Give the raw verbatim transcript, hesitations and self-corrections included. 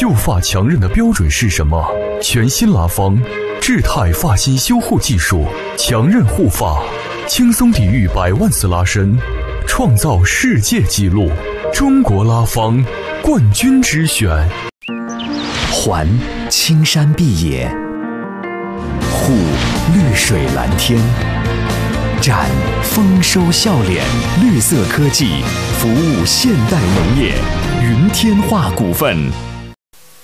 幼发强韧的标准是什么？全新拉芳智泰发型修护技术，强韧护发，轻松抵御百万次拉伸，创造世界纪录。中国拉芳冠军之选。 环青山碧野，护绿水蓝天，展丰收笑脸，绿色科技服务现代农业。云天化股份。